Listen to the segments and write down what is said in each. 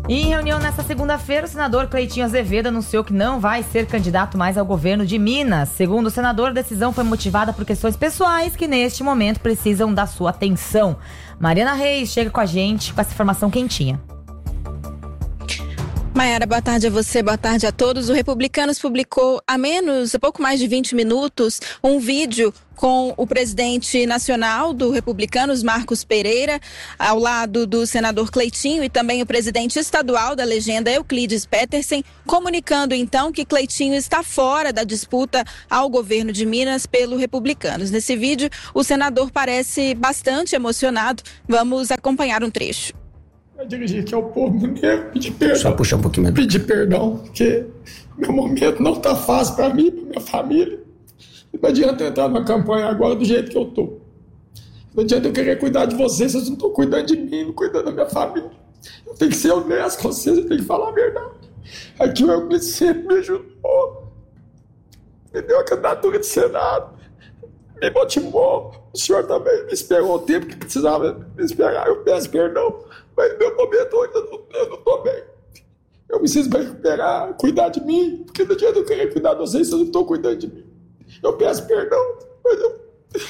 Em reunião nesta segunda-feira, o senador Cleitinho Azevedo anunciou que não vai ser candidato mais ao governo de Minas. Segundo o senador, a decisão foi motivada por questões pessoais que neste momento precisam da sua atenção. Mariana Reis chega com a gente com essa informação quentinha. Maiara, boa tarde a você, boa tarde a todos. O Republicanos publicou há pouco mais de 20 minutos, um vídeo com o presidente nacional do Republicanos, Marcos Pereira, ao lado do senador Cleitinho e também o presidente estadual da legenda, Euclides Petersen, comunicando então que Cleitinho está fora da disputa ao governo de Minas pelo Republicanos. Nesse vídeo, o senador parece bastante emocionado. Vamos acompanhar um trecho. Eu dirigir aqui ao povo mineiro, pedir perdão. Só puxar um pouquinho mais. Pedir perdão, porque meu momento não está fácil para mim, para minha família. Não adianta eu entrar numa campanha agora do jeito que eu tô. Não adianta eu querer cuidar de vocês não estão cuidando de mim, não cuidando da minha família. Eu tenho que ser honesto com vocês, eu tenho que falar a verdade. Aqui o Euclides sempre me ajudou, me deu a candidatura de Senado, me motivou. O senhor também me esperou o tempo que precisava me esperar. Eu peço perdão, mas no meu momento eu não estou bem. Eu preciso me recuperar, cuidar de mim, porque não adianta eu querer cuidar de vocês não estão cuidando de mim. Eu peço perdão, mas eu...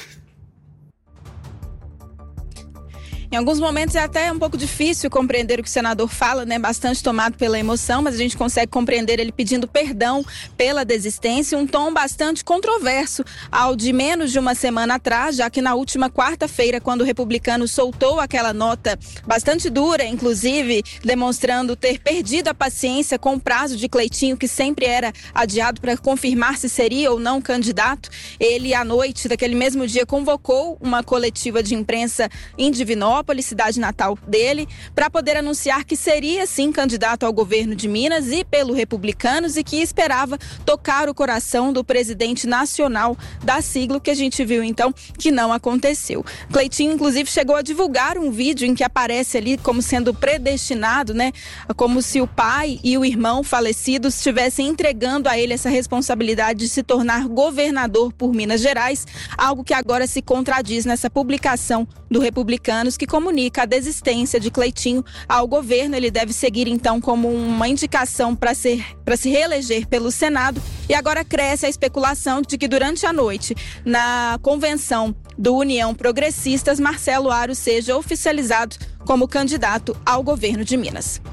Em alguns momentos é até um pouco difícil compreender o que o senador fala, né? Bastante tomado pela emoção, mas a gente consegue compreender ele pedindo perdão pela desistência, um tom bastante controverso ao de menos de uma semana atrás, já que na última quarta-feira, quando o Republicano soltou aquela nota bastante dura, inclusive demonstrando ter perdido a paciência com o prazo de Cleitinho, que sempre era adiado para confirmar se seria ou não candidato, ele à noite daquele mesmo dia convocou uma coletiva de imprensa em Divinópolis, cidade natal dele, para poder anunciar que seria sim candidato ao governo de Minas e pelo Republicanos e que esperava tocar o coração do presidente nacional da sigla, que a gente viu então que não aconteceu. Cleitinho inclusive chegou a divulgar um vídeo em que aparece ali como sendo predestinado, né? Como se o pai e o irmão falecidos estivessem entregando a ele essa responsabilidade de se tornar governador por Minas Gerais, algo que agora se contradiz nessa publicação do Republicanos, que comunica a desistência de Cleitinho ao governo. Ele deve seguir então como uma indicação para se reeleger pelo Senado, e agora cresce a especulação de que durante a noite, na convenção do União Progressistas, Marcelo Aro seja oficializado como candidato ao governo de Minas.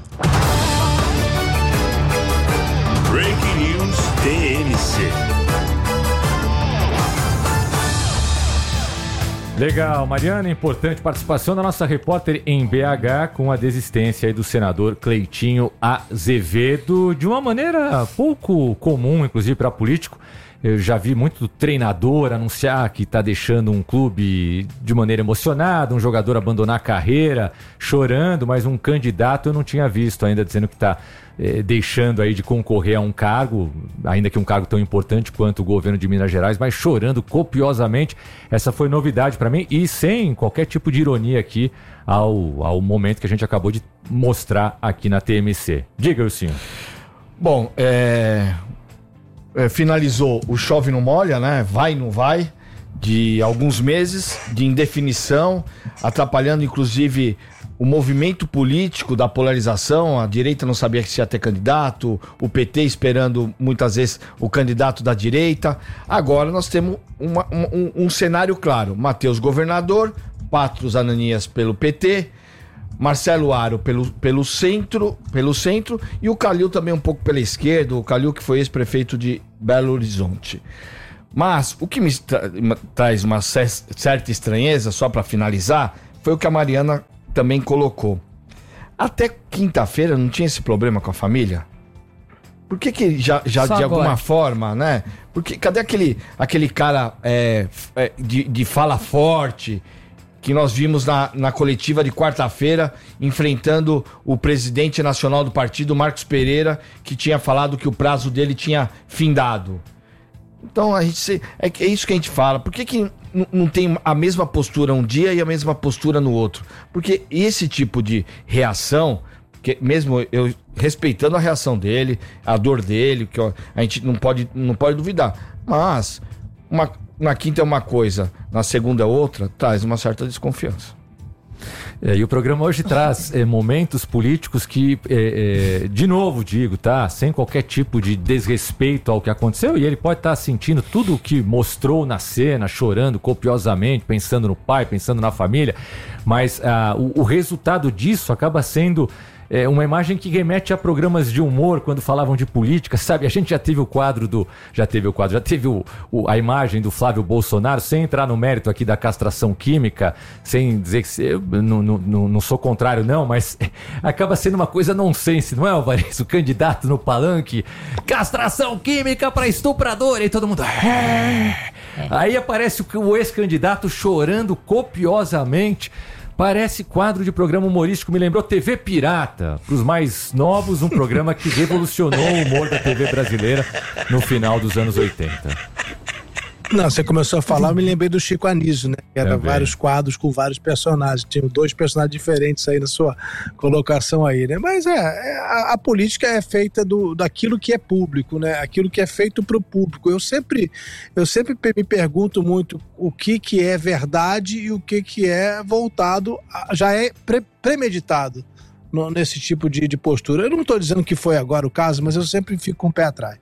Breaking News TMC. Legal, Mariana, importante participação da nossa repórter em BH com a desistência aí do senador Cleitinho Azevedo, de uma maneira pouco comum, inclusive para político. Eu já vi muito treinador anunciar que está deixando um clube de maneira emocionada, um jogador abandonar a carreira, chorando, mas um candidato eu não tinha visto ainda dizendo que está deixando aí de concorrer a um cargo, ainda que um cargo tão importante quanto o governo de Minas Gerais, mas chorando copiosamente. Essa foi novidade para mim e sem qualquer tipo de ironia aqui ao momento que a gente acabou de mostrar aqui na TMC. Diga, Wilson. Bom, finalizou o chove não molha, né? Vai não vai, de alguns meses de indefinição, atrapalhando inclusive o movimento político da polarização. A direita não sabia se ia ter candidato, o PT esperando muitas vezes o candidato da direita. Agora nós temos um cenário claro: Matheus governador, Patros Ananias pelo PT, Marcelo Aro pelo centro e o Calil também um pouco pela esquerda, o Calil que foi ex-prefeito de Belo Horizonte. Mas o que me traz uma certa estranheza, só para finalizar, foi o que a Mariana também colocou. Até quinta-feira não tinha esse problema com a família? Por que já de agora? Alguma forma, né? Porque cadê aquele cara de fala forte que nós vimos na coletiva de quarta-feira, enfrentando o presidente nacional do partido, Marcos Pereira, que tinha falado que o prazo dele tinha findado? Então, é isso que a gente fala. Por que não tem a mesma postura um dia e a mesma postura no outro? Porque esse tipo de reação, que mesmo eu respeitando a reação dele, a dor dele, que a gente não pode duvidar, mas na quinta é uma coisa, na segunda é outra, traz uma certa desconfiança. E o programa hoje traz momentos políticos que, de novo digo, tá? Sem qualquer tipo de desrespeito ao que aconteceu, e ele pode estar sentindo tudo o que mostrou na cena, chorando copiosamente, pensando no pai, pensando na família, mas o resultado disso acaba sendo uma imagem que remete a programas de humor quando falavam de política, sabe? A gente já teve a imagem do Flávio Bolsonaro, sem entrar no mérito aqui da castração química, sem dizer que eu não sou contrário não, mas acaba sendo uma coisa nonsense, não é, Alvarez? O candidato no palanque, castração química para estuprador, e todo mundo... Aí aparece o ex-candidato chorando copiosamente. Parece quadro de programa humorístico, me lembrou TV Pirata. Para os mais novos, um programa que revolucionou o humor da TV brasileira no final dos anos 80. Não, você começou a falar, eu me lembrei do Chico Anísio, né? Que era vários quadros com vários personagens. Tinham 2 personagens diferentes aí na sua colocação aí, né? Mas a política é feita daquilo que é público, né? Aquilo que é feito para o público. Eu sempre me pergunto muito o que é verdade e o que é voltado, já é premeditado nesse tipo de postura. Eu não estou dizendo que foi agora o caso, mas eu sempre fico com o pé atrás.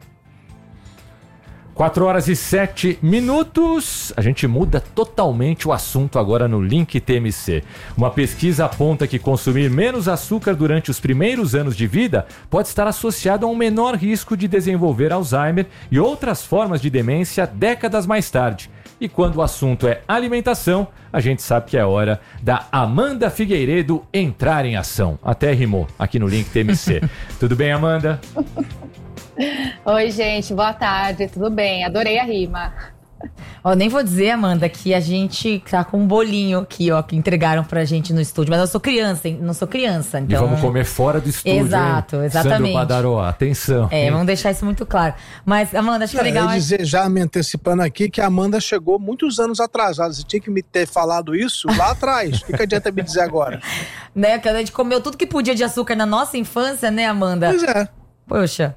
4h07. A gente muda totalmente o assunto agora no Link TMC. Uma pesquisa aponta que consumir menos açúcar durante os primeiros anos de vida pode estar associado a um menor risco de desenvolver Alzheimer e outras formas de demência décadas mais tarde. E quando o assunto é alimentação, a gente sabe que é hora da Amanda Figueiredo entrar em ação. Até rimou aqui no Link TMC. Tudo bem, Amanda? Oi, gente, boa tarde, tudo bem? Adorei a rima. Nem vou dizer, Amanda, que a gente tá com um bolinho aqui, que entregaram pra gente no estúdio, mas eu sou criança, hein? Não sou criança, então... E vamos comer fora do estúdio, exato, hein? Exatamente. Sandro Badaró, atenção. Vamos deixar isso muito claro. Mas, Amanda, acho que é legal... Eu dizer, já me antecipando aqui, que a Amanda chegou muitos anos atrasada. Você tinha que me ter falado isso lá atrás. O que adianta me dizer agora? Né, que a gente comeu tudo que podia de açúcar na nossa infância, né, Amanda? Pois é. Poxa...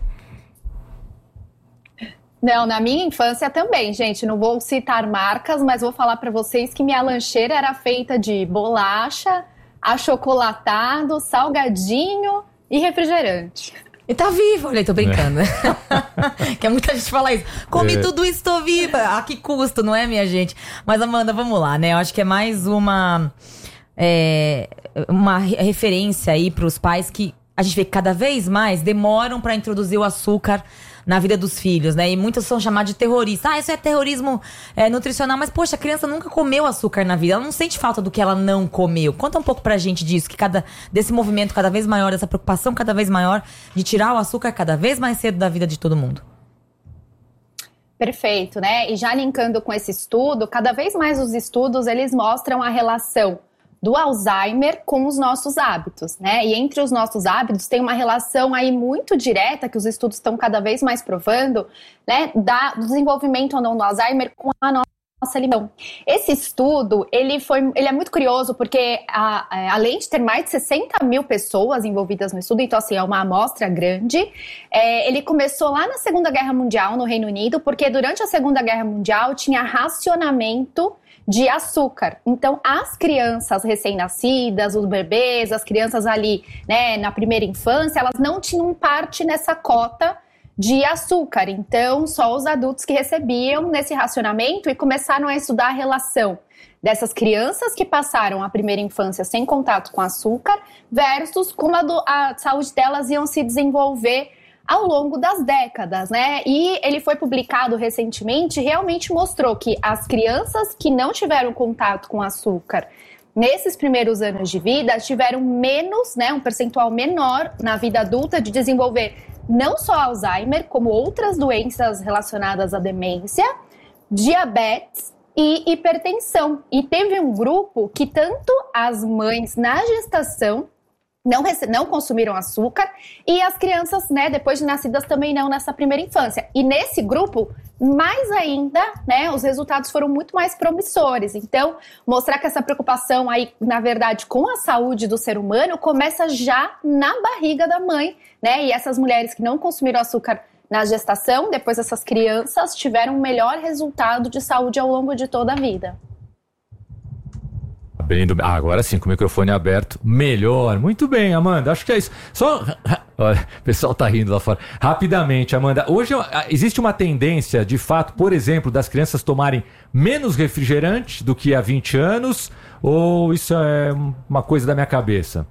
Não, na minha infância também, gente, não vou citar marcas, mas vou falar pra vocês que minha lancheira era feita de bolacha, achocolatado, salgadinho e refrigerante. E tá vivo, olha, tô brincando. Que é muita gente falar isso. Comi tudo isso, tô viva. A que custo, não é, minha gente? Mas, Amanda, vamos lá, né? Eu acho que é mais uma referência aí pros pais que a gente vê que cada vez mais demoram pra introduzir o açúcar na vida dos filhos, né? E muitos são chamados de terroristas. Isso é terrorismo nutricional. Mas, poxa, a criança nunca comeu açúcar na vida. Ela não sente falta do que ela não comeu. Conta um pouco pra gente disso, desse movimento cada vez maior, dessa preocupação cada vez maior de tirar o açúcar cada vez mais cedo da vida de todo mundo. Perfeito, né? E já linkando com esse estudo, cada vez mais os estudos, eles mostram a relação do Alzheimer com os nossos hábitos, né? E entre os nossos hábitos tem uma relação aí muito direta, que os estudos estão cada vez mais provando, né? Do desenvolvimento ou não do Alzheimer com a nossa alimentação. Esse estudo, ele é muito curioso, porque além de ter mais de 60 mil pessoas envolvidas no estudo, então assim, é uma amostra grande, ele começou lá na Segunda Guerra Mundial, no Reino Unido, porque durante a Segunda Guerra Mundial tinha racionamento de açúcar. Então, as crianças recém-nascidas, os bebês, as crianças ali, né, na primeira infância, elas não tinham parte nessa cota de açúcar. Então, só os adultos que recebiam nesse racionamento e começaram a estudar a relação dessas crianças que passaram a primeira infância sem contato com açúcar versus como a saúde delas iam se desenvolver ao longo das décadas, né? E ele foi publicado recentemente, realmente mostrou que as crianças que não tiveram contato com açúcar nesses primeiros anos de vida tiveram menos, né, um percentual menor na vida adulta de desenvolver não só Alzheimer, como outras doenças relacionadas à demência, diabetes e hipertensão. E teve um grupo que tanto as mães na gestação não consumiram açúcar e as crianças, né, depois de nascidas também não nessa primeira infância. E nesse grupo, mais ainda, né, os resultados foram muito mais promissores. Então, mostrar que essa preocupação aí, na verdade, com a saúde do ser humano começa já na barriga da mãe, né? E essas mulheres que não consumiram açúcar na gestação, depois essas crianças tiveram um melhor resultado de saúde ao longo de toda a vida. Agora sim, com o microfone aberto, melhor. Muito bem, Amanda, acho que é isso. Só... Olha, o pessoal tá rindo lá fora. Rapidamente, Amanda, hoje existe uma tendência, de fato, por exemplo, das crianças tomarem menos refrigerante do que há 20 anos, ou isso é uma coisa da minha cabeça?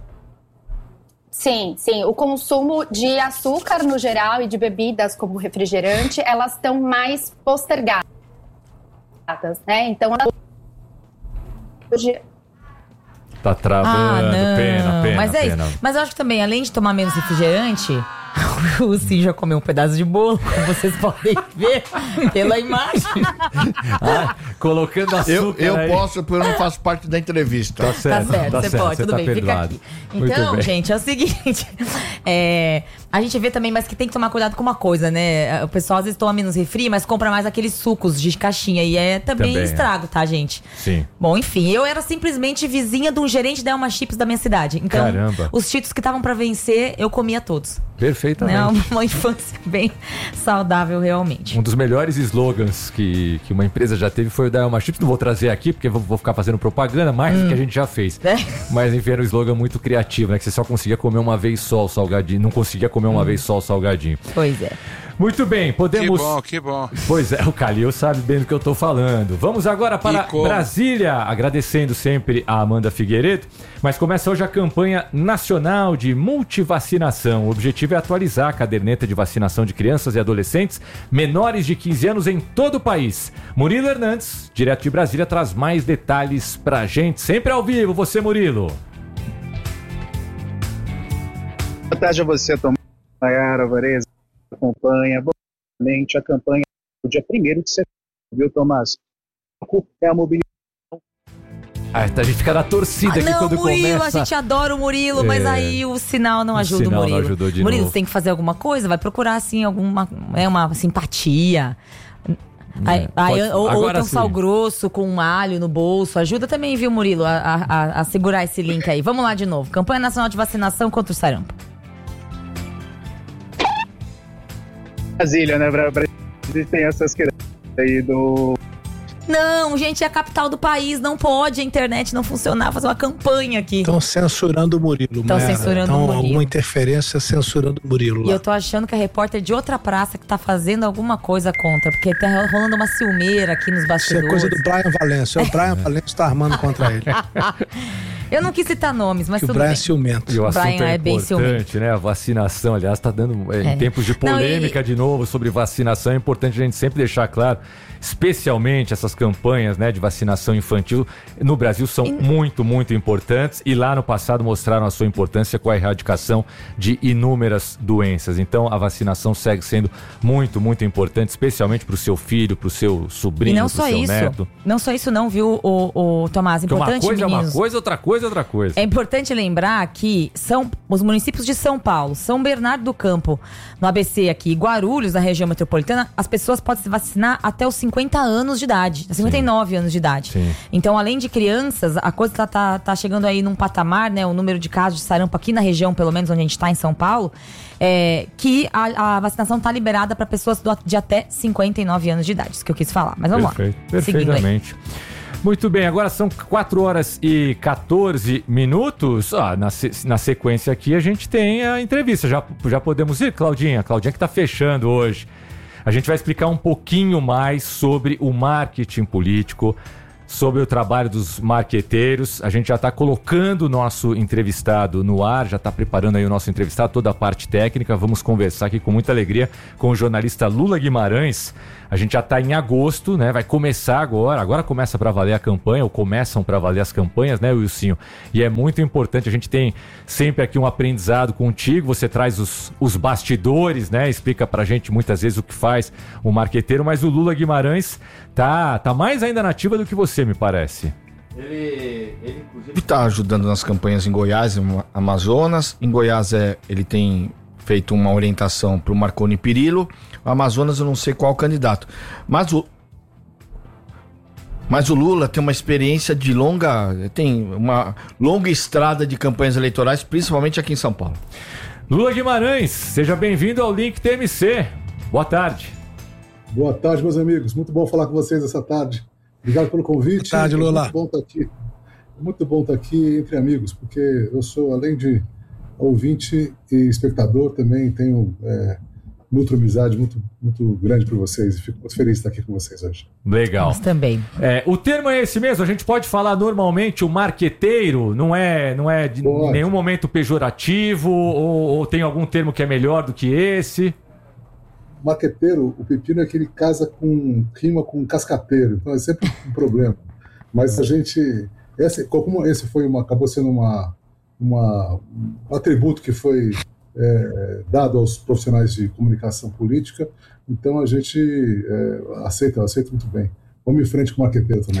Sim. O consumo de açúcar no geral e de bebidas como refrigerante, elas estão mais postergadas, né? Então, hoje... Tá travando, pena. Mas é pena. isso. Mas eu acho que também, além de tomar menos refrigerante, o Sim já comeu um pedaço de bolo, como vocês podem ver pela imagem. Colocando açúcar Eu aí. posso, porque eu não faço parte da entrevista. Tá certo, Você pode, tudo tá bem, perdoado. fica aqui. Então, gente, é o seguinte, a gente vê também, mas que tem que tomar cuidado com uma coisa, né? O pessoal às vezes toma menos refri, mas compra mais aqueles sucos de caixinha, e também estrago, tá, gente? Sim. Bom, enfim, eu era simplesmente vizinha de um gerente da Elma Chips da minha cidade. Então, Caramba. Os Cheetos que estavam pra vencer, eu comia todos. Perfeitamente. Né? Uma infância bem saudável, realmente. Um dos melhores slogans que uma empresa já teve foi o da Elma Chips. Não vou trazer aqui, porque vou ficar fazendo propaganda, mais do que a gente já fez. Mas, enfim, era um slogan muito criativo, né? Que você só conseguia comer uma vez só o salgadinho. Não conseguia comer uma vez só o salgadinho. Pois é. Muito bem, podemos... Que bom. Pois é, o Calil sabe bem do que eu tô falando. Vamos agora para Brasília, agradecendo sempre a Amanda Figueiredo. Mas começa hoje a campanha nacional de multivacinação. O objetivo é atualizar a caderneta de vacinação de crianças e adolescentes menores de 15 anos em todo o país. Murilo Hernandes, direto de Brasília, traz mais detalhes pra gente. Sempre ao vivo, você, Murilo. Boa tarde a você, Tomás, Nayara, Varese, acompanha a campanha do dia 1º de setembro, viu, Tomás? É a mobilização. A gente fica na torcida aqui quando Murilo, começa. a gente adora o Murilo, mas aí o sinal não ajuda o Murilo. Não ajudou de Murilo, novo. você tem que fazer alguma coisa, vai procurar assim uma simpatia. Ou então sal grosso com alho no bolso. Ajuda também, viu, Murilo, a segurar esse link aí. Vamos lá de novo. Campanha Nacional de Vacinação contra o sarampo. Brasília, né? Brasília tem essas questões aí do... Não, gente, é a capital do país, não pode a internet não funcionar, fazer uma campanha aqui. Estão censurando o Murilo. Estão censurando o Murilo. Alguma interferência censurando o Murilo lá. E eu tô achando que a repórter de outra praça que tá fazendo alguma coisa contra, porque tá rolando uma ciumeira aqui nos bastidores. Isso é coisa do Brian Valência. O Brian Valência tá armando contra ele. Eu não quis citar nomes, mas que tudo o Brian bem. É ciumento. E o assunto Brian é bem importante, né? A vacinação, aliás, tá dando em tempos de polêmica de novo sobre vacinação. É importante a gente sempre deixar claro, especialmente essas campanhas, né, de vacinação infantil no Brasil são muito, muito importantes e lá no passado mostraram a sua importância com a erradicação de inúmeras doenças. Então a vacinação segue sendo muito, muito importante, especialmente para o seu filho, para o seu sobrinho, para o seu neto. Não só isso não, viu, o Tomás? Importante, uma coisa meninos, é uma coisa, outra coisa é outra coisa. É importante lembrar que são os municípios de São Paulo, São Bernardo do Campo, no ABC aqui, Guarulhos, na região metropolitana, as pessoas podem se vacinar até os 50 anos de idade, 59 anos de idade. Sim. Então, além de crianças, a coisa tá chegando aí num patamar, né, o número de casos de sarampo aqui na região, pelo menos onde a gente tá, em São Paulo, que a vacinação tá liberada para pessoas de até 59 anos de idade, isso que eu quis falar. Mas vamos lá. Perfeitamente. Muito bem, agora são 4 horas e 14 minutos. Na sequência aqui a gente tem a entrevista. Já podemos ir, Claudinha? Claudinha que tá fechando hoje. A gente vai explicar um pouquinho mais sobre o marketing político, sobre o trabalho dos marqueteiros. A gente já está colocando o nosso entrevistado no ar, já está preparando aí o nosso entrevistado, toda a parte técnica. Vamos conversar aqui com muita alegria com o jornalista Lula Guimarães. A gente já está em agosto, né? Vai começar agora começa para valer a campanha, ou começam para valer as campanhas, né, Wilsinho? E é muito importante, a gente tem sempre aqui um aprendizado contigo, você traz os bastidores, né? Explica pra gente muitas vezes o que faz o marqueteiro, mas o Lula Guimarães tá mais ainda na ativa do que você, me parece. Ele inclusive está ajudando nas campanhas em Goiás e Amazonas. Em Goiás ele tem feito uma orientação para o Marconi Perillo. O Amazonas eu não sei qual candidato. Mas o Lula tem uma experiência tem uma longa estrada de campanhas eleitorais, principalmente aqui em São Paulo. Lula Guimarães, seja bem-vindo ao Link TMC. Boa tarde. Boa tarde, meus amigos. Muito bom falar com vocês essa tarde. Obrigado pelo convite. Boa tarde, Lula. Muito bom estar aqui. muito bom estar aqui entre amigos, porque eu sou, além de ouvinte e espectador, também tenho nutro amizade muito, muito grande por vocês e fico muito feliz de estar aqui com vocês hoje. Legal. Nós também. O termo é esse mesmo, a gente pode falar normalmente o marqueteiro, não é de nenhum momento pejorativo ou tem algum termo que é melhor do que esse? Marqueteiro, o pepino é que ele rima com cascateiro, então é sempre um problema. Mas a gente, como esse acabou sendo um atributo que foi dado aos profissionais de comunicação política, então a gente aceita muito bem. Vamos em frente com o marqueteiro também.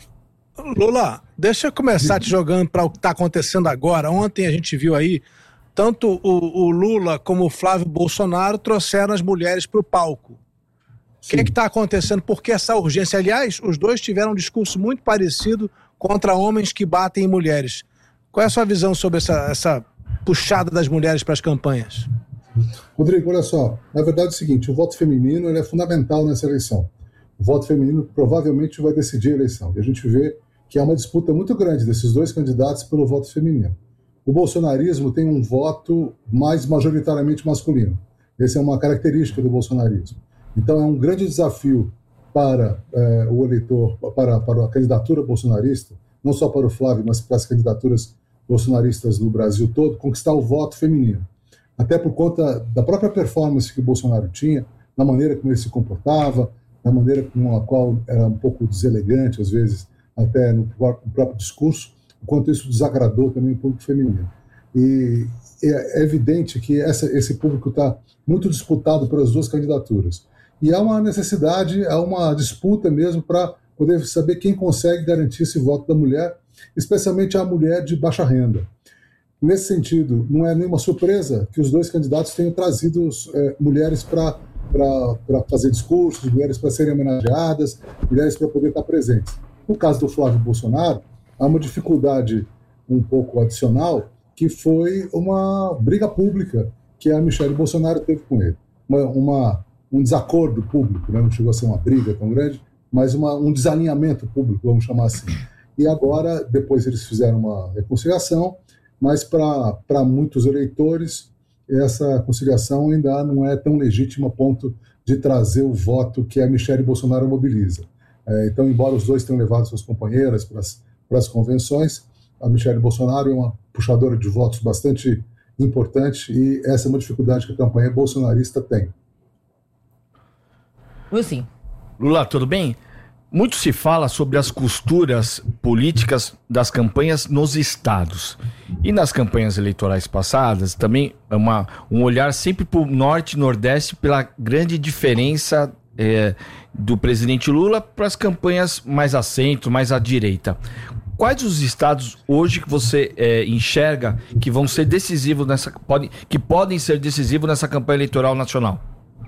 Lula, deixa eu começar te jogando para o que está acontecendo agora. Ontem a gente viu aí, tanto o Lula como o Flávio Bolsonaro trouxeram as mulheres para o palco. O que está acontecendo? Por que essa urgência? Aliás, os dois tiveram um discurso muito parecido contra homens que batem em mulheres. Qual é a sua visão sobre essa puxada das mulheres para as campanhas? Rodrigo, olha só, na verdade é o seguinte, o voto feminino ele é fundamental nessa eleição. O voto feminino provavelmente vai decidir a eleição. E a gente vê que há uma disputa muito grande desses dois candidatos pelo voto feminino. O bolsonarismo tem um voto mais majoritariamente masculino. Essa é uma característica do bolsonarismo. Então é um grande desafio para o eleitor, para a candidatura bolsonarista, não só para o Flávio, mas para as candidaturas bolsonaristas no Brasil todo, conquistar o voto feminino. Até por conta da própria performance que o Bolsonaro tinha, na maneira como ele se comportava, na maneira com a qual era um pouco deselegante, às vezes, até no próprio discurso, o quanto isso desagradou também o público feminino. E é evidente que esse público está muito disputado pelas duas candidaturas. E há uma necessidade, há uma disputa mesmo para poder saber quem consegue garantir esse voto da mulher, especialmente a mulher de baixa renda. Nesse sentido, não é nenhuma surpresa que os dois candidatos tenham trazido mulheres para fazer discursos, mulheres para serem homenageadas, mulheres para poder estar presentes. No caso do Flávio Bolsonaro, há uma dificuldade um pouco adicional, que foi uma briga pública que a Michelle Bolsonaro teve com ele. Um desacordo público, né? Não chegou a ser uma briga tão grande, mas um desalinhamento público, vamos chamar assim. E agora, depois eles fizeram uma reconciliação, mas para muitos eleitores, essa conciliação ainda não é tão legítima a ponto de trazer o voto que a Michelle Bolsonaro mobiliza. Então, embora os dois tenham levado suas companheiras para as convenções, a Michelle Bolsonaro é uma puxadora de votos bastante importante e essa é uma dificuldade que a campanha bolsonarista tem. Sim. Lula, tudo bem? Muito se fala sobre as costuras políticas das campanhas nos estados. E nas campanhas eleitorais passadas, também um olhar sempre para o norte e nordeste pela grande diferença do presidente Lula para as campanhas mais a centro, mais à direita. Quais os estados hoje que você enxerga que vão ser decisivos que podem ser decisivos nessa campanha eleitoral nacional?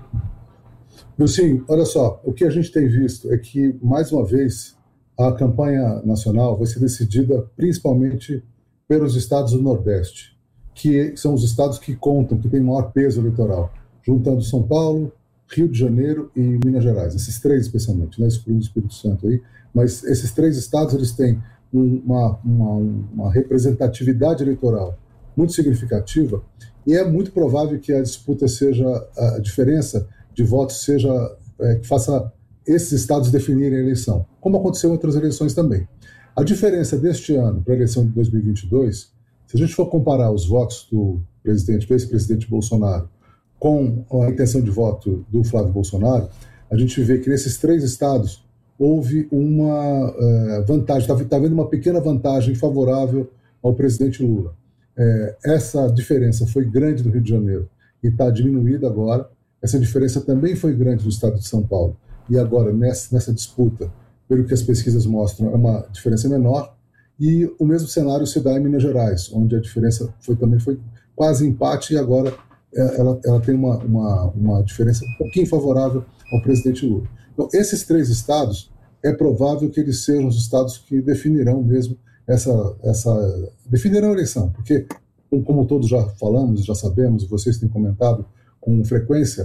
Sim, olha só, o que a gente tem visto é que, mais uma vez, a campanha nacional vai ser decidida principalmente pelos estados do Nordeste, que são os estados que contam, que têm maior peso eleitoral, juntando São Paulo, Rio de Janeiro e Minas Gerais, esses três especialmente, né, excluindo o Espírito Santo aí, mas esses três estados eles têm uma representatividade eleitoral muito significativa e é muito provável que a disputa seja, a diferença de votos seja que faça esses estados definirem a eleição, como aconteceu em outras eleições também. A diferença deste ano para a eleição de 2022, se a gente for comparar os votos do ex-presidente Bolsonaro com a intenção de voto do Flávio Bolsonaro, a gente vê que nesses três estados houve uma vantagem, está havendo uma pequena vantagem favorável ao presidente Lula. Essa diferença foi grande no Rio de Janeiro e está diminuída agora. Essa diferença também foi grande no estado de São Paulo. E agora, nessa disputa, pelo que as pesquisas mostram, é uma diferença menor. E o mesmo cenário se dá em Minas Gerais, onde a diferença também foi quase empate e agora ela tem uma diferença um pouquinho favorável ao presidente Lula. Então, esses três estados, é provável que eles sejam os estados que definirão mesmo definirão a eleição, porque, como todos já falamos, já sabemos, vocês têm comentado com frequência,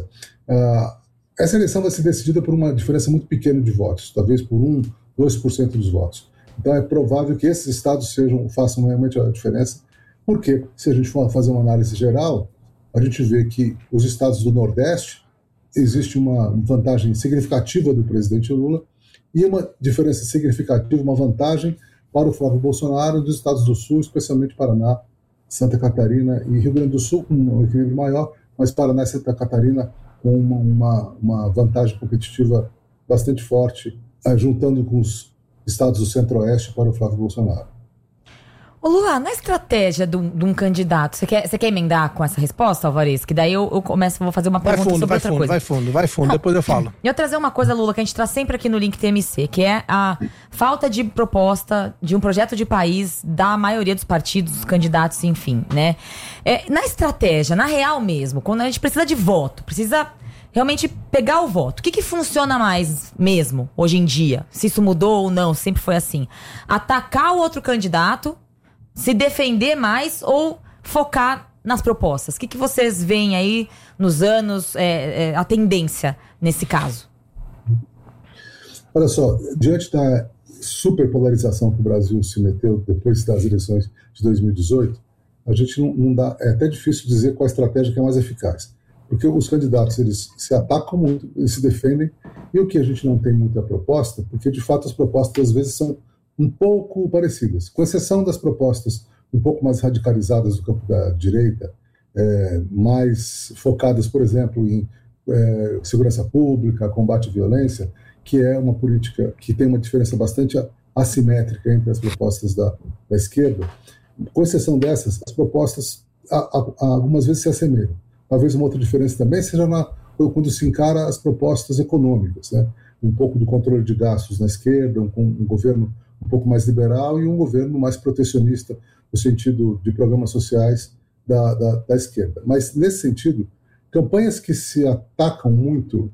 essa eleição vai ser decidida por uma diferença muito pequena de votos, talvez por 2% dos votos. Então é provável que esses estados façam realmente a diferença, porque se a gente for fazer uma análise geral, a gente vê que os estados do Nordeste existe uma vantagem significativa do presidente Lula e uma diferença significativa, uma vantagem para o Flávio Bolsonaro dos estados do Sul, especialmente Paraná, Santa Catarina e Rio Grande do Sul, com um equilíbrio maior, mas Paraná e Santa Catarina com uma vantagem competitiva bastante forte, juntando com os estados do Centro-Oeste para o Flávio Bolsonaro. Ô Lula, na estratégia de um candidato, você quer emendar com essa resposta, Alvarez? Que daí eu vou fazer uma pergunta sobre outra coisa. Vai fundo, depois eu falo. Eu vou trazer uma coisa, Lula, que a gente traz sempre aqui no Link TMC, que é a falta de proposta de um projeto de país da maioria dos partidos, dos candidatos, enfim, né? Na estratégia, na real mesmo, quando a gente precisa de voto, precisa realmente pegar o voto, o que funciona mais mesmo, hoje em dia? Se isso mudou ou não, sempre foi assim. Atacar o outro candidato, se defender mais ou focar nas propostas? O que vocês veem aí nos anos, a tendência nesse caso? Olha só, diante da superpolarização que o Brasil se meteu depois das eleições de 2018, a gente não dá, é até difícil dizer qual a estratégia que é mais eficaz, porque os candidatos eles se atacam muito, eles se defendem, e o que a gente não tem muita proposta, porque de fato as propostas às vezes são um pouco parecidas, com exceção das propostas um pouco mais radicalizadas do campo da direita, mais focadas, por exemplo, em segurança pública, combate à violência, que é uma política que tem uma diferença bastante assimétrica entre as propostas da esquerda. Com exceção dessas, as propostas algumas vezes se assemelham. Talvez uma outra diferença também seja quando se encara as propostas econômicas, né? Um pouco do controle de gastos na esquerda, um governo um pouco mais liberal e um governo mais protecionista no sentido de programas sociais da esquerda. Mas, nesse sentido, campanhas que atacam muito,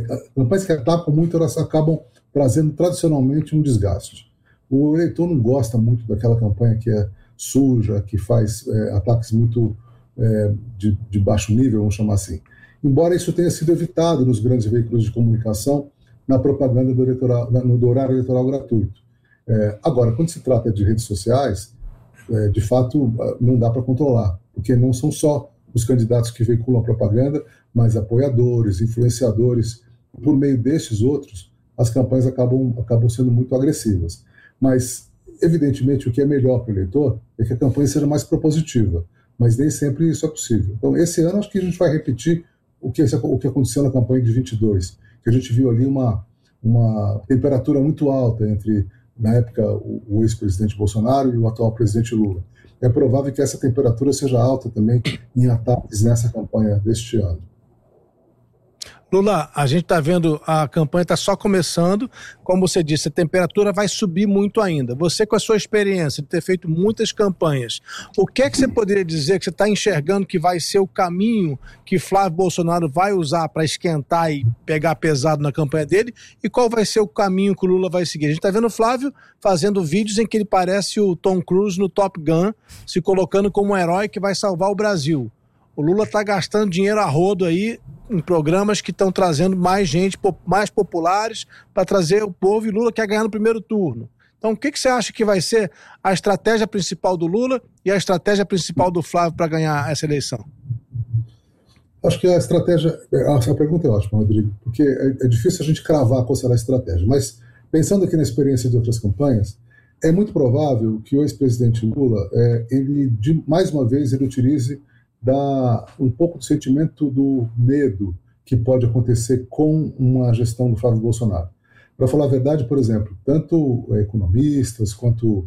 elas acabam trazendo tradicionalmente um desgaste. O eleitor não gosta muito daquela campanha que é suja, que faz ataques muito de baixo nível, vamos chamar assim. Embora isso tenha sido evitado nos grandes veículos de comunicação, na propaganda do horário eleitoral gratuito. Agora, quando se trata de redes sociais, de fato, não dá para controlar, porque não são só os candidatos que veiculam a propaganda, mas apoiadores, influenciadores. Por meio destes outros, as campanhas acabam sendo muito agressivas. Mas, evidentemente, o que é melhor para o eleitor é que a campanha seja mais propositiva, mas nem sempre isso é possível. Então, esse ano, acho que a gente vai repetir o que aconteceu na campanha de 22, que a gente viu ali uma temperatura muito alta entre, na época, o ex-presidente Bolsonaro e o atual presidente Lula. É provável que essa temperatura seja alta também em ataques nessa campanha deste ano. Lula, a gente está vendo, a campanha está só começando, como você disse, a temperatura vai subir muito ainda. Você, com a sua experiência de ter feito muitas campanhas, o que é que você poderia dizer que você está enxergando que vai ser o caminho que Flávio Bolsonaro vai usar para esquentar e pegar pesado na campanha dele, e qual vai ser o caminho que o Lula vai seguir? A gente está vendo o Flávio fazendo vídeos em que ele parece o Tom Cruise no Top Gun, se colocando como um herói que vai salvar o Brasil. O Lula está gastando dinheiro a rodo aí em programas que estão trazendo mais gente, mais populares, para trazer o povo, e Lula quer ganhar no primeiro turno. Então, o que você acha que vai ser a estratégia principal do Lula e a estratégia principal do Flávio para ganhar essa eleição? Acho que a pergunta é ótima, Rodrigo, porque é difícil a gente cravar qual será a estratégia, mas pensando aqui na experiência de outras campanhas, é muito provável que o ex-presidente Lula, mais uma vez, ele utilize um pouco do sentimento do medo que pode acontecer com uma gestão do Flávio Bolsonaro. Para falar a verdade, por exemplo, tanto economistas quanto,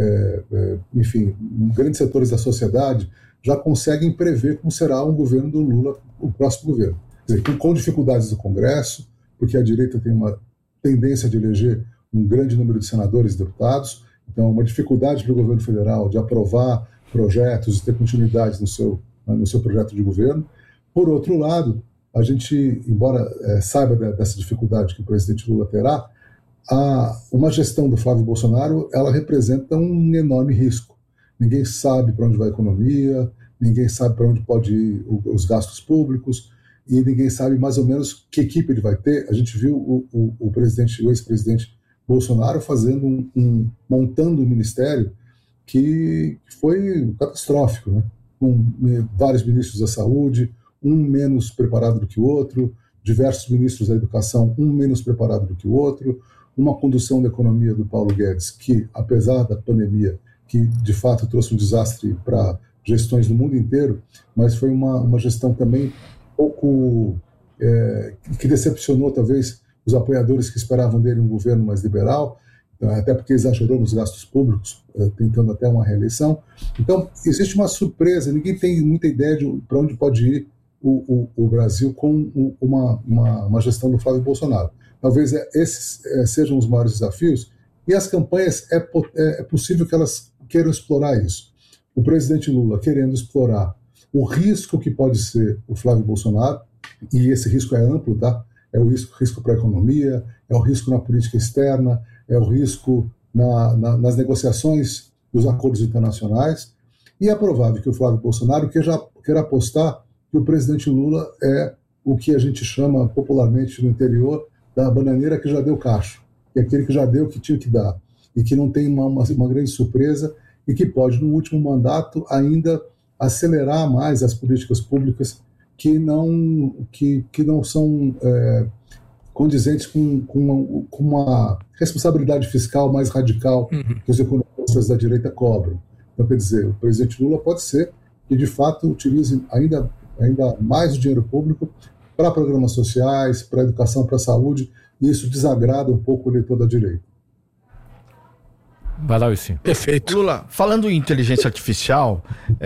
enfim, grandes setores da sociedade já conseguem prever como será um governo do Lula, o próximo governo. Quer dizer, com dificuldades do Congresso, porque a direita tem uma tendência de eleger um grande número de senadores e deputados, então uma dificuldade para o governo federal de aprovar projetos e ter continuidade no seu projeto de governo. Por outro lado, a gente, embora saiba dessa dificuldade que o presidente Lula terá, uma gestão do Flávio Bolsonaro, ela representa um enorme risco. Ninguém sabe para onde vai a economia, ninguém sabe para onde pode ir os gastos públicos, e ninguém sabe mais ou menos que equipe ele vai ter. A gente viu o ex-presidente Bolsonaro montando um ministério que foi catastrófico, né? Com vários ministros da saúde, um menos preparado do que o outro, diversos ministros da educação, um menos preparado do que o outro, uma condução da economia do Paulo Guedes que, apesar da pandemia, que de fato trouxe um desastre para gestões no mundo inteiro, mas foi uma gestão também pouco que decepcionou talvez os apoiadores que esperavam dele um governo mais liberal, até porque exagerou nos gastos públicos, tentando até uma reeleição. Então, existe uma surpresa, ninguém tem muita ideia de para onde pode ir o Brasil com uma gestão do Flávio Bolsonaro. Talvez esses sejam os maiores desafios, e as campanhas é possível que elas queiram explorar isso. O presidente Lula querendo explorar o risco que pode ser o Flávio Bolsonaro, e esse risco é amplo, tá? É o risco para a economia, é o risco na política externa, é o risco nas negociações dos acordos internacionais, e é provável que o Flávio Bolsonaro queira apostar que o presidente Lula é o que a gente chama popularmente no interior da bananeira que já deu cacho, que é aquele que já deu o que tinha que dar, e que não tem uma grande surpresa, e que pode, no último mandato, ainda acelerar mais as políticas públicas que não são condizentes com uma responsabilidade fiscal mais radical que os economistas da direita cobram. Então, quer dizer, o presidente Lula pode ser que, de fato, utilize ainda mais o dinheiro público para programas sociais, para educação, para saúde, e isso desagrada um pouco o eleitor da direita. Vai lá, Wilson. Perfeito. Lula, falando em inteligência artificial,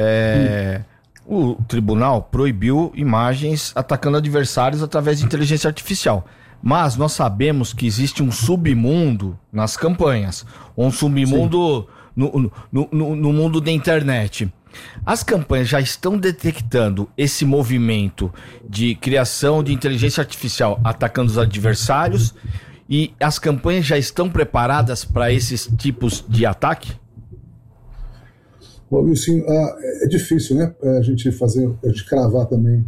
o tribunal proibiu imagens atacando adversários através de inteligência artificial. Mas nós sabemos que existe um submundo nas campanhas, um submundo no mundo da internet. As campanhas já estão detectando esse movimento de criação de inteligência artificial atacando os adversários, e as campanhas já estão preparadas para esses tipos de ataque? Bom, Wilson, é difícil, né? A gente cravar também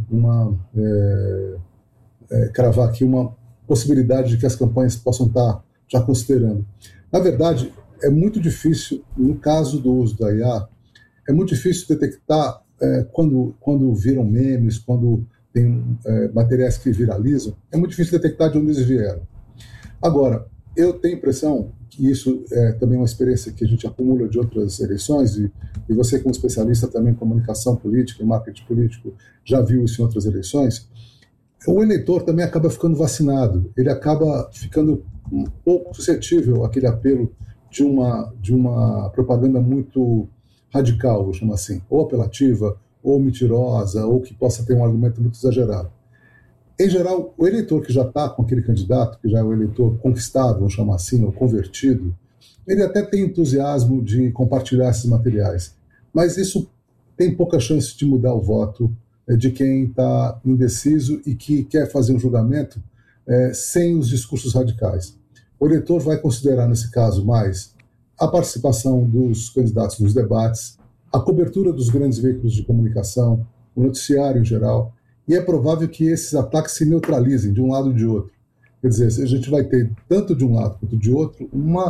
cravar aqui uma possibilidade de que as campanhas possam estar já considerando. Na verdade, é muito difícil, no caso do uso da IA, é muito difícil detectar quando viram memes, quando tem materiais que viralizam, é muito difícil detectar de onde eles vieram. Agora, eu tenho a impressão que isso é também uma experiência que a gente acumula de outras eleições, e você, como especialista também em comunicação política e marketing político, já viu isso em outras eleições. O eleitor também acaba ficando vacinado, ele acaba ficando um pouco suscetível àquele apelo de uma propaganda muito radical, vou chamar assim, ou apelativa, ou mentirosa, ou que possa ter um argumento muito exagerado. Em geral, o eleitor que já está com aquele candidato, que já é o eleitor conquistado, vamos chamar assim, ou convertido, ele até tem entusiasmo de compartilhar esses materiais, mas isso tem pouca chance de mudar o voto de quem está indeciso e que quer fazer um julgamento sem os discursos radicais. O eleitor vai considerar, nesse caso, mais a participação dos candidatos nos debates, a cobertura dos grandes veículos de comunicação, o noticiário em geral, e é provável que esses ataques se neutralizem de um lado e de outro. Quer dizer, a gente vai ter, tanto de um lado quanto de outro,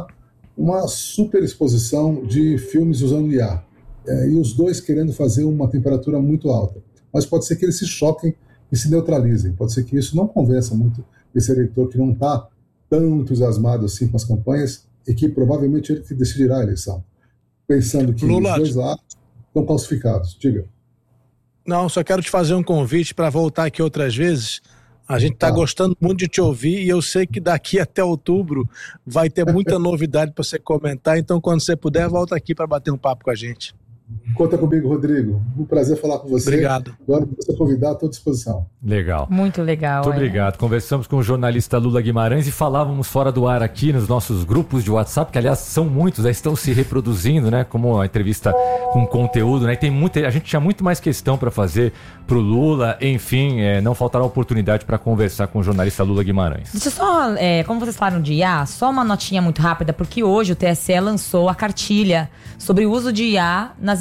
uma superexposição de filmes usando IA, e os dois querendo fazer uma temperatura muito alta. Mas pode ser que eles se choquem e se neutralizem. Pode ser que isso não convença muito esse eleitor que não está tão entusiasmado assim com as campanhas, e que provavelmente ele que decidirá a eleição, pensando que Lula, os dois lados estão falsificados. Diga. Não, só quero te fazer um convite para voltar aqui outras vezes. A gente está gostando muito de te ouvir, e eu sei que daqui até outubro vai ter muita novidade para você comentar, então quando você puder, volta aqui para bater um papo com a gente. Conta comigo, Rodrigo. Um prazer falar com você. Obrigado. Agora, se você convidar, estou à disposição. Legal. Muito legal. Muito obrigado. Conversamos com o jornalista Lula Guimarães e falávamos fora do ar aqui nos nossos grupos de WhatsApp, que aliás são muitos, estão se reproduzindo, né? Como a entrevista com conteúdo, né? A gente tinha muito mais questão para fazer pro Lula, enfim, não faltará oportunidade para conversar com o jornalista Lula Guimarães. Deixa eu só, como vocês falaram de IA, só uma notinha muito rápida, porque hoje o TSE lançou a cartilha sobre o uso de IA nas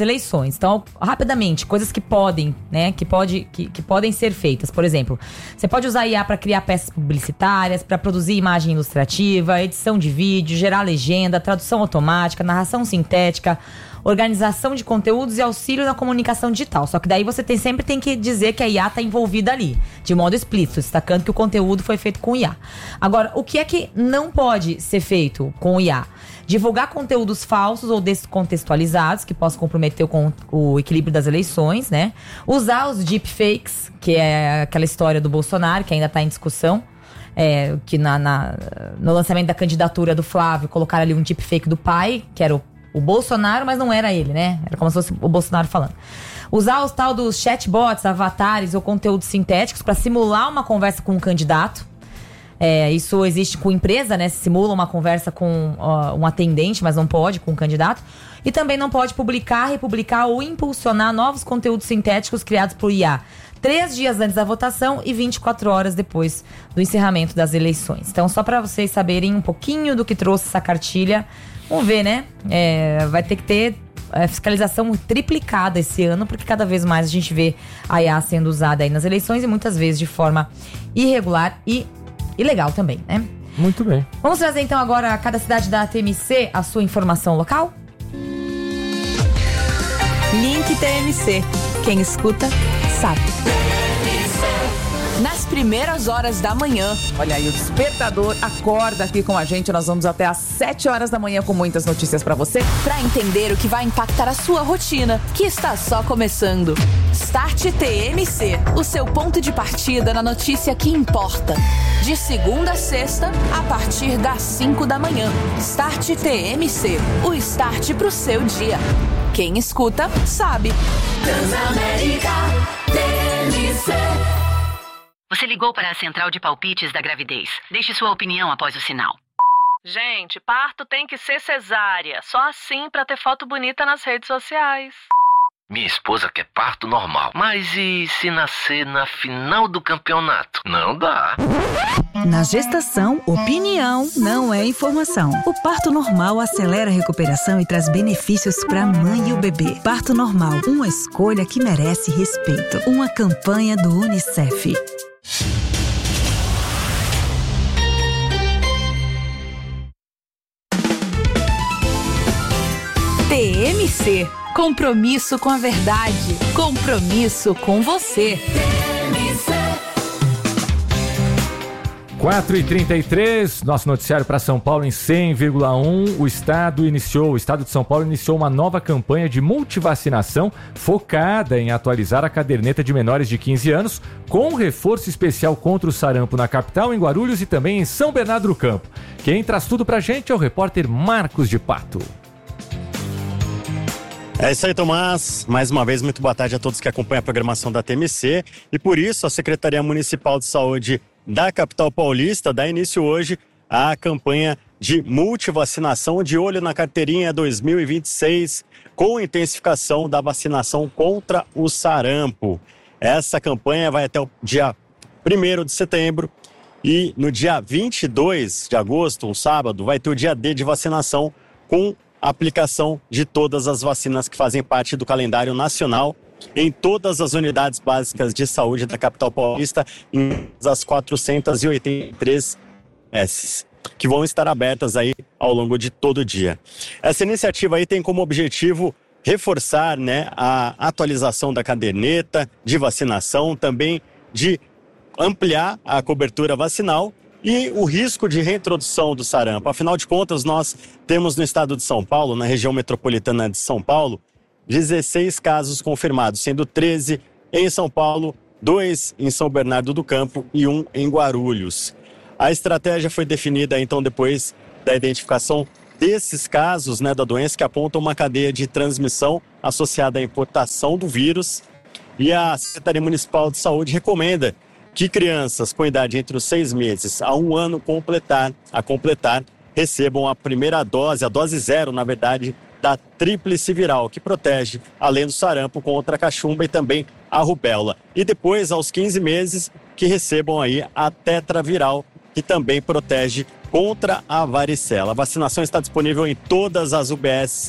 eleições. Então, rapidamente, coisas que podem, né, que podem ser feitas. Por exemplo, você pode usar IA para criar peças publicitárias, para produzir imagem ilustrativa, edição de vídeo, gerar legenda, tradução automática, narração sintética, organização de conteúdos e auxílio na comunicação digital. Só que daí você sempre tem que dizer que a IA está envolvida ali, de modo explícito, destacando que o conteúdo foi feito com IA. Agora, o que é que não pode ser feito com IA? Divulgar conteúdos falsos ou descontextualizados que possam comprometer o equilíbrio das eleições, né? Usar os deepfakes, que é aquela história do Bolsonaro, que ainda está em discussão. Que no lançamento da candidatura do Flávio, colocaram ali um deepfake do pai, que era o Bolsonaro, mas não era ele, né? Era como se fosse o Bolsonaro falando. Usar os tal dos chatbots, avatares ou conteúdos sintéticos para simular uma conversa com um candidato. Isso existe com empresa, né? Se simula uma conversa com um atendente, mas não pode com um candidato. E também não pode publicar, republicar ou impulsionar novos conteúdos sintéticos criados por IA 3 dias antes da votação e 24 horas depois do encerramento das eleições. Então, só para vocês saberem um pouquinho do que trouxe essa cartilha, vamos ver, né? Vai ter que ter fiscalização triplicada esse ano, porque cada vez mais a gente vê a IA sendo usada aí nas eleições e muitas vezes de forma irregular e ilegal também, né? Muito bem. Vamos trazer então agora a cada cidade da TMC a sua informação local? Link TMC. Quem escuta, sabe. Nas primeiras horas da manhã. Olha aí, o Despertador acorda aqui com a gente. Nós vamos até às 7 horas da manhã com muitas notícias pra você. Pra entender o que vai impactar a sua rotina, que está só começando. Start TMC, o seu ponto de partida na notícia que importa. De segunda a sexta, a partir das 5 da manhã. Start TMC, o start pro seu dia. Quem escuta, sabe. Transamérica TMC. Você ligou para a central de palpites da gravidez. Deixe sua opinião após o sinal. Gente, parto tem que ser cesárea. Só assim para ter foto bonita nas redes sociais. Minha esposa quer parto normal. Mas e se nascer na final do campeonato? Não dá. Na gestação, opinião não é informação. O parto normal acelera a recuperação e traz benefícios para a mãe e o bebê. Parto normal, uma escolha que merece respeito. Uma campanha do UNICEF. TMC. Compromisso com a verdade. Compromisso com você. 4h33, nosso noticiário para São Paulo em 100,1. O Estado de São Paulo iniciou uma nova campanha de multivacinação focada em atualizar a caderneta de menores de 15 anos, com reforço especial contra o sarampo na capital, em Guarulhos e também em São Bernardo do Campo. Quem traz tudo pra gente é o repórter Marcos de Pato. É isso aí, Tomás. Mais uma vez, muito boa tarde a todos que acompanham a programação da TMC. E por isso, a Secretaria Municipal de Saúde da capital paulista dá início hoje à campanha de multivacinação de olho na carteirinha 2026, com intensificação da vacinação contra o sarampo. Essa campanha vai até o dia 1º de setembro e no dia 22 de agosto, um sábado, vai ter o dia D de vacinação com aplicação de todas as vacinas que fazem parte do calendário nacional em todas as unidades básicas de saúde da capital paulista, em as 483 UBSs, que vão estar abertas aí ao longo de todo o dia. Essa iniciativa aí tem como objetivo reforçar, a atualização da caderneta de vacinação, também de ampliar a cobertura vacinal e o risco de reintrodução do sarampo. Afinal de contas, nós temos no estado de São Paulo, na região metropolitana de São Paulo, 16 casos confirmados, sendo 13 em São Paulo, 2 em São Bernardo do Campo e 1 em Guarulhos. A estratégia foi definida, então, depois da identificação desses casos, da doença, que apontam uma cadeia de transmissão associada à importação do vírus. E a Secretaria Municipal de Saúde recomenda que crianças com idade entre os 6 meses a 1 ano a completar, recebam a primeira dose, a dose 0, na verdade, da tríplice viral, que protege, além do sarampo, contra a cachumba e também a rubéola. E depois, aos 15 meses, que recebam aí a tetraviral, que também protege contra a varicela. A vacinação está disponível em todas as UBS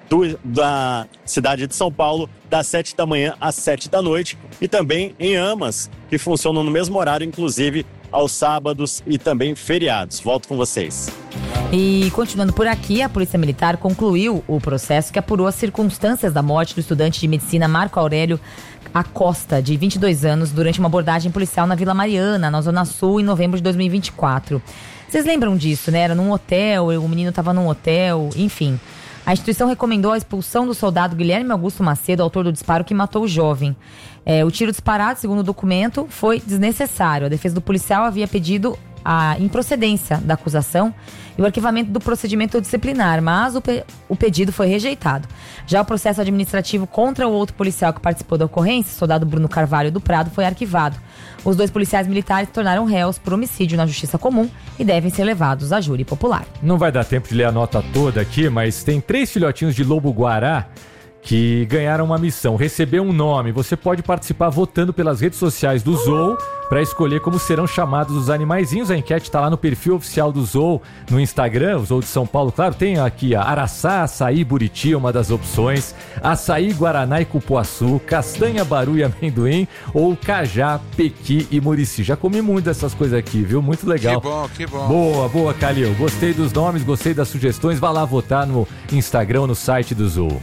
da cidade de São Paulo, das 7 da manhã às 7 da noite. E também em Amas, que funcionam no mesmo horário, inclusive aos sábados e também feriados. Volto com vocês. E continuando por aqui, a Polícia Militar concluiu o processo que apurou as circunstâncias da morte do estudante de medicina Marco Aurélio Acosta, de 22 anos, durante uma abordagem policial na Vila Mariana, na Zona Sul, em novembro de 2024. Vocês lembram disso, né? Era num hotel, o menino estava num hotel, enfim. A instituição recomendou a expulsão do soldado Guilherme Augusto Macedo, autor do disparo que matou o jovem. O tiro disparado, segundo o documento, foi desnecessário. A defesa do policial havia pedido a improcedência da acusação e o arquivamento do procedimento disciplinar, mas o pedido foi rejeitado. Já o processo administrativo contra o outro policial que participou da ocorrência, o soldado Bruno Carvalho do Prado, foi arquivado. Os 2 policiais militares se tornaram réus por homicídio na Justiça Comum e devem ser levados a júri popular. Não vai dar tempo de ler a nota toda aqui, mas tem 3 filhotinhos de lobo-guará que ganharam uma missão, receber um nome. Você pode participar votando pelas redes sociais do Zoo para escolher como serão chamados os animaizinhos. A enquete está lá no perfil oficial do Zoo, no Instagram, o Zoo de São Paulo. Claro, tem aqui a araçá, açaí, buriti, uma das opções, açaí, guaraná e cupuaçu, castanha, baru e amendoim, ou cajá, pequi e murici. Já comi muito dessas coisas aqui, viu? Muito legal. Que bom. Boa, Calil. Gostei dos nomes, gostei das sugestões. Vá lá votar no Instagram, no site do Zoo.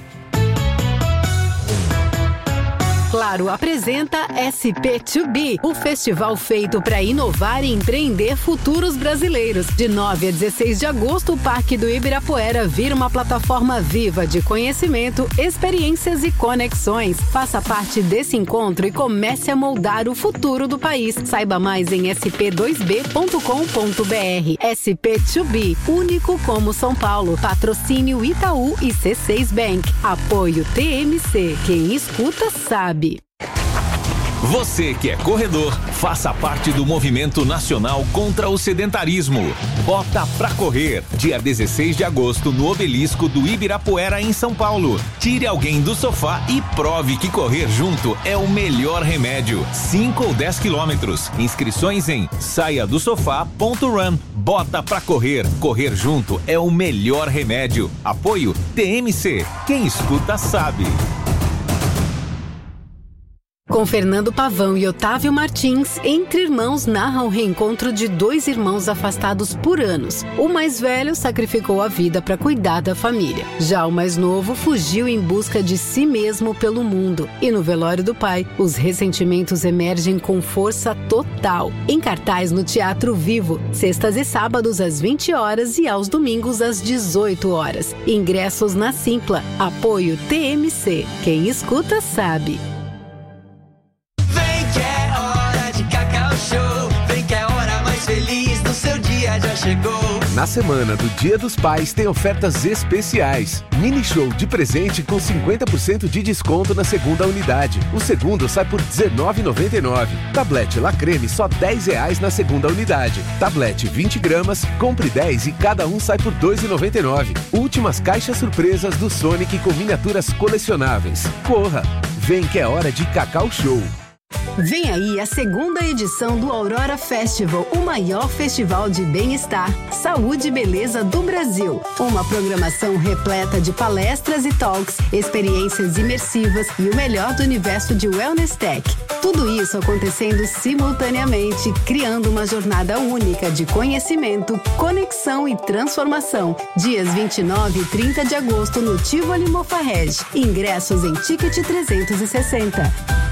Claro apresenta SP2B, o festival feito para inovar e empreender futuros brasileiros. De 9 a 16 de agosto, o Parque do Ibirapuera vira uma plataforma viva de conhecimento, experiências e conexões. Faça parte desse encontro e comece a moldar o futuro do país. Saiba mais em sp2b.com.br. SP2B, único como São Paulo. Patrocínio Itaú e C6 Bank. Apoio TMC. Quem escuta sabe. Você que é corredor, faça parte do Movimento Nacional contra o Sedentarismo. Bota pra correr, dia 16 de agosto no Obelisco do Ibirapuera, em São Paulo. Tire alguém do sofá e prove que correr junto é o melhor remédio. 5 ou 10 quilômetros. Inscrições em saiadosofá.run. Bota pra correr, correr junto é o melhor remédio. Apoio TMC. Quem escuta sabe. Com Fernando Pavão e Otávio Martins, Entre Irmãos narra o reencontro de 2 irmãos afastados por anos. O mais velho sacrificou a vida para cuidar da família. Já o mais novo fugiu em busca de si mesmo pelo mundo. E no velório do pai, os ressentimentos emergem com força total. Em cartaz no Teatro Vivo, sextas e sábados às 20 horas e aos domingos às 18 horas. Ingressos na Simpla. Apoio TMC. Quem escuta sabe. Já chegou. Na semana do Dia dos Pais tem ofertas especiais. Mini show de presente com 50% de desconto na segunda unidade. O segundo sai por R$19,99. Tablete La Creme só R$10 na segunda unidade. Tablete 20 gramas, compre 10 e cada um sai por R$2,99. Últimas caixas surpresas do Sonic com miniaturas colecionáveis. Corra! Vem que é hora de Cacau Show. Vem aí a segunda edição do Aurora Festival, o maior festival de bem-estar, saúde e beleza do Brasil. Uma programação repleta de palestras e talks, experiências imersivas e o melhor do universo de Wellness Tech. Tudo isso acontecendo simultaneamente, criando uma jornada única de conhecimento, conexão e transformação. Dias 29 e 30 de agosto no Tivoli Mofarrege. Ingressos em Ticket 360.